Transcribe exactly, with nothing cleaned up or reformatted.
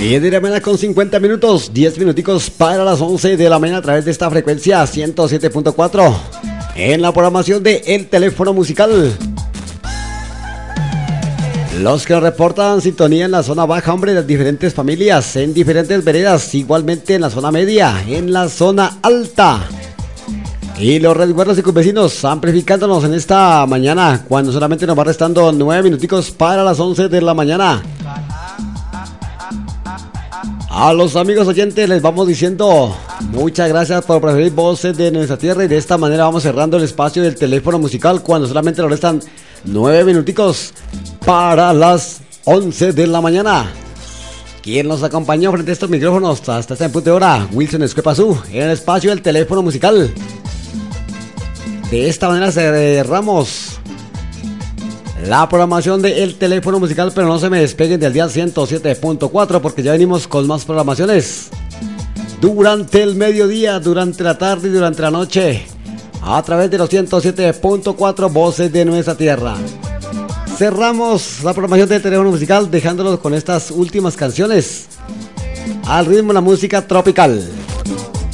diez de la mañana con cincuenta minutos, diez minuticos para las once de la mañana a través de esta frecuencia ciento siete punto cuatro en la programación de El Teléfono Musical. Los que nos reportan sintonía en la zona baja, hombre, de diferentes familias, en diferentes veredas, igualmente en la zona media, en la zona alta. Y los resguardos y vecinos amplificándonos en esta mañana, cuando solamente nos va restando nueve minuticos para las once de la mañana. A los amigos oyentes les vamos diciendo muchas gracias por preferir voces de nuestra tierra, y de esta manera vamos cerrando el espacio del teléfono musical cuando solamente nos restan nueve minuticos para las once de la mañana. Quien nos acompañó frente a estos micrófonos hasta este punto de hora, Wilson Escuepazú, en el espacio del teléfono musical. De esta manera cerramos la programación de El Teléfono Musical, pero no se me despeguen del día ciento siete punto cuatro porque ya venimos con más programaciones durante el mediodía, durante la tarde y durante la noche a través de los ciento siete punto cuatro voces de nuestra tierra. Cerramos la programación del Teléfono Musical dejándolos con estas últimas canciones al ritmo de la música tropical.